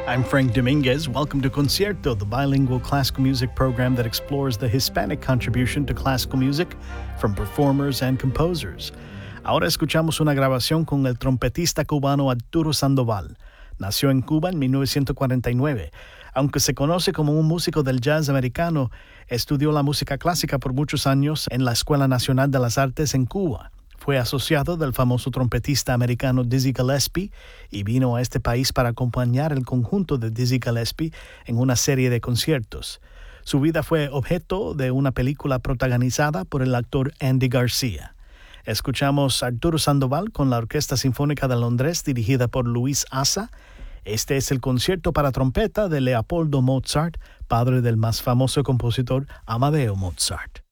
I'm Frank Dominguez. Welcome to Concierto, the bilingual classical music program that explores the Hispanic contribution to classical music from performers and composers. Ahora escuchamos una grabación con el trompetista cubano Arturo Sandoval. Nació en Cuba en 1949. Aunque se conoce como un músico del jazz americano, estudió la música clásica por muchos años en la Escuela Nacional de las Artes en Cuba. Fue asociado del famoso trompetista americano Dizzy Gillespie y vino a este país para acompañar el conjunto de Dizzy Gillespie en una serie de conciertos. Su vida fue objeto de una película protagonizada por el actor Andy García. Escuchamos a Arturo Sandoval con la Orquesta Sinfónica de Londres dirigida por Luis Asa. Este es el concierto para trompeta de Leopoldo Mozart, padre del más famoso compositor Amadeo Mozart.